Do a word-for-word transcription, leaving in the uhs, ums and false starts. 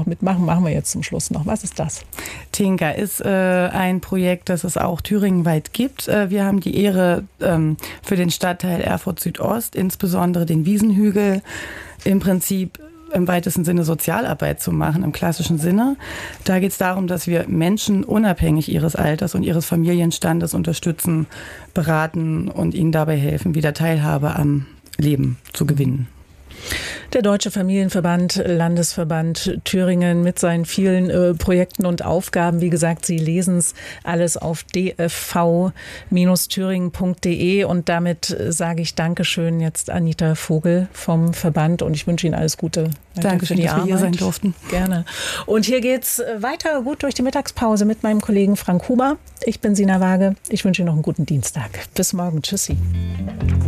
noch mitmachen, machen wir jetzt zum Schluss noch. Was ist das? Tinka ist äh, ein Projekt, das es auch thüringenweit gibt. Äh, wir haben die Ehre, ähm, für den Stadtteil Erfurt Südost, insbesondere den Wiesenhügel, im Prinzip im weitesten Sinne Sozialarbeit zu machen, im klassischen Sinne. Da geht es darum, dass wir Menschen unabhängig ihres Alters und ihres Familienstandes unterstützen, beraten und ihnen dabei helfen, wieder Teilhabe am Leben zu gewinnen. Der Deutsche Familienverband, Landesverband Thüringen mit seinen vielen äh, Projekten und Aufgaben. Wie gesagt, Sie lesen es alles auf d f v thüringen punkt d e und damit äh, sage ich Dankeschön jetzt Anita Vogel vom Verband und ich wünsche Ihnen alles Gute. Danke für die Arbeit. Dass wir hier sein durften. Gerne. Und hier geht's weiter gut durch die Mittagspause mit meinem Kollegen Frank Huber. Ich bin Sina Waage. Ich wünsche Ihnen noch einen guten Dienstag. Bis morgen. Tschüssi.